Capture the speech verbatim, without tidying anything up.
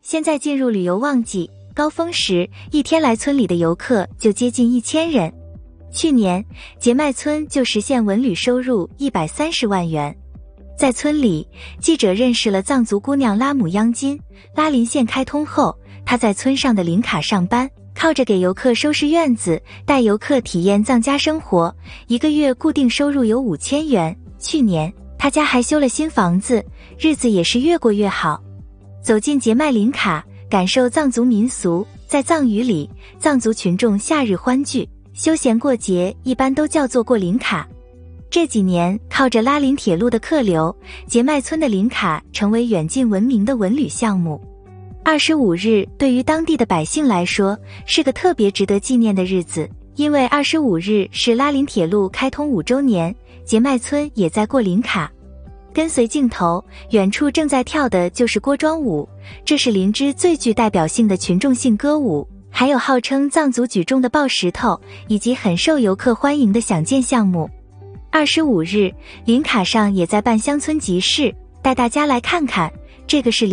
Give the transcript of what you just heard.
现在进入旅游旺季，高峰时一天来村里的游客就接近一千人。去年结麦村就实现文旅收入一百三十万元。在村里，记者认识了藏族姑娘拉姆央金。拉林县开通后，她在村上的林卡上班，靠着给游客收拾院子，带游客体验藏家生活，一个月固定收入有五千元。去年她家还修了新房子，日子也是越过越好。走进结麦林卡，感受藏族民俗。在藏语里，藏族群众夏日欢聚，休闲过节一般都叫做过林卡。这几年靠着拉林铁路的客流，结麦村的林卡成为远近闻名的文旅项目。二十五日对于当地的百姓来说是个特别值得纪念的日子，因为二十五日是拉林铁路开通五周年，结麦村也在过林卡。跟随镜头，远处正在跳的就是锅庄舞，这是林芝最具代表性的群众性歌舞，还有号称藏族举重的抱石头，以及很受游客欢迎的响箭项目。二十五日，林卡上也在办乡村集市，带大家来看看，这个是